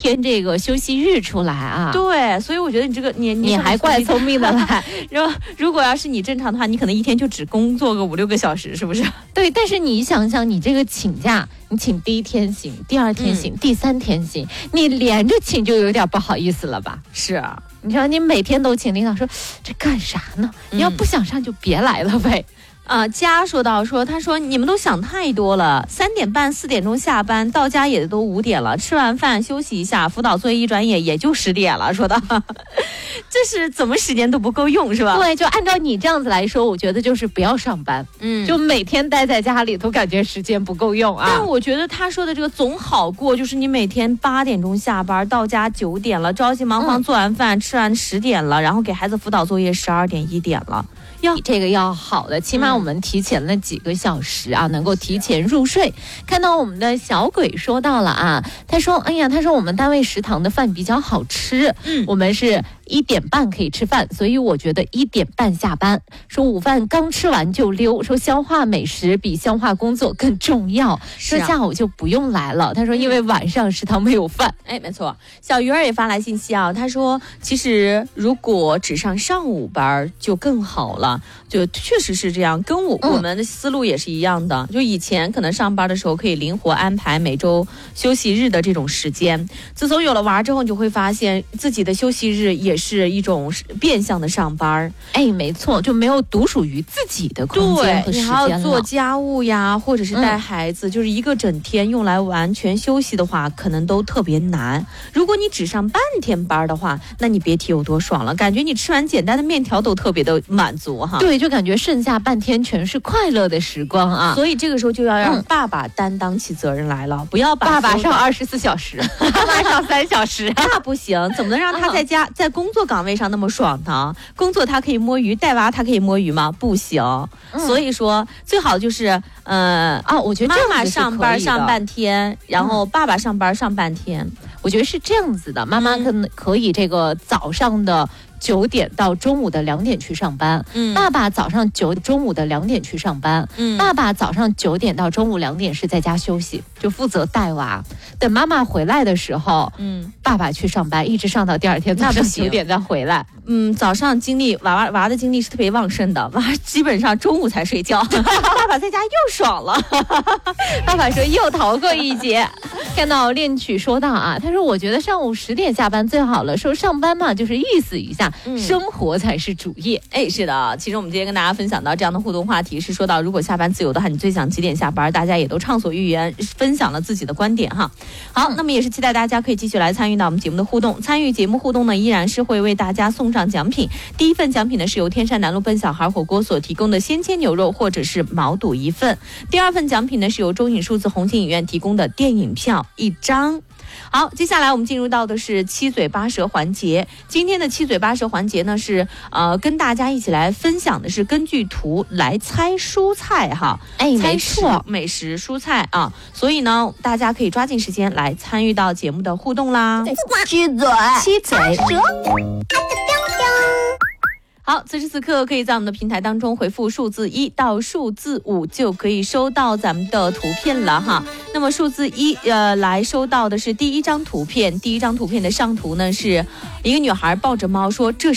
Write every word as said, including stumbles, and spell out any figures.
天这个休息日出来啊。 对，所以我觉得你这个你你还怪聪明的来。 然后如果要是你正常的话，你可能一天就只工作个五六个小时，是不是？ 对，但是你想想，你这个请假，你请第一天行，第二天行，嗯、第三天行，你连着请就有点不好意思了吧？ 是啊， 你说你每天都请，领导说这干啥呢？你要不想上就别来了呗。 啊、呃，佳说到说，他说你们都想太多了，三点半四点钟下班，到家也都五点了，吃完饭休息一下，辅导作业一转眼也就十点了，说的，这是怎么时间都不够用是吧？ 对，就按照你这样子来说，我觉得就是不要上班，嗯，就每天待在家里都感觉时间不够用啊。 但我觉得他说的这个总好过，就是你每天八点钟下班，到家九点了，着急忙慌做完饭，嗯、吃完十点了，然后给孩子辅导作业十二点一点了。 要这个要好的，起码我们提前了几个小时啊，嗯、能够提前入睡。看到我们的小鬼说到了啊，他说：“哎呀，他说我们单位食堂的饭比较好吃，嗯，我们是一点半可以吃饭，所以我觉得一点半下班。说午饭刚吃完就溜，说消化美食比消化工作更重要。说下午就不用来了。他说因为晚上食堂没有饭。 哎，没错。小鱼儿也发来信息啊，他说其实如果只上上午班就更好了。”就确实是这样，跟我、嗯、我们的思路也是一样的。就以前可能上班的时候可以灵活安排每周休息日的这种时间，自从有了娃之后，你就会发现自己的休息日也是一种变相的上班。 哎，没错，就没有独属于自己的空间和时间了。 对，你还要做家务呀，或者是带孩子，嗯、就是一个整天用来完全休息的话，可能都特别难。如果你只上半天班的话，那你别提有多爽了，感觉你吃完简单的面条都特别的满足哈。 对，就感觉剩下半天全是快乐的时光啊！ 所以这个时候就要让爸爸担当起责任来了，嗯、不要把爸爸上二十四小时，妈妈上三小时， 那不行，怎么能让他在家在工作岗位上那么爽呢？工作他可以摸鱼，带娃他可以摸鱼吗？不行。嗯、所以说，最好就是呃啊，我觉得妈妈上班上半天，然后爸爸上班上半天。 嗯、我觉得是这样子的，妈妈可能可以这个早上的九点到中午的两点去上班，嗯，爸爸早上九中午的两点去上班，嗯，爸爸早上九点到中午两点是在家休息，就负责带娃。等妈妈回来的时候，嗯，爸爸去上班，一直上到第二天早上九点再回来。 嗯，早上精力娃娃娃的精力是特别旺盛的，娃基本上中午才睡觉。爸爸在家又爽了， 爸爸说又逃过一劫。看到恋曲说到啊，他说我觉得上午十点下班最好了，说上班嘛就是意思一下。嗯、生活才是主业。 哎，是的，其实我们今天跟大家分享到这样的互动话题是说到，如果下班自由的话，你最想几点下班？大家也都畅所欲言，分享了自己的观点哈。好，那么也是期待大家可以继续来参与到我们节目的互动。参与节目互动呢，依然是会为大家送上奖品。第一份奖品呢是由天山南路笨小孩火锅所提供的鲜切牛肉或者是毛肚一份。第二份奖品呢是由中影数字红星影院提供的电影票一张。好，接下来我们进入到的是七嘴八舌环节。今天的七嘴八舌环节呢是呃跟大家一起来分享的是根据图来猜蔬菜哈， 哎， 没错，美食蔬菜啊，所以呢大家可以抓紧时间来参与到节目的互动啦。 七嘴七嘴舌。好，此时此刻可以在我们的平台当中回复数字一到数字五，就可以收到咱们的图片了哈。那么数字一呃来收到的是第一张图片，第一张图片的上图呢是一个女孩抱着猫说这是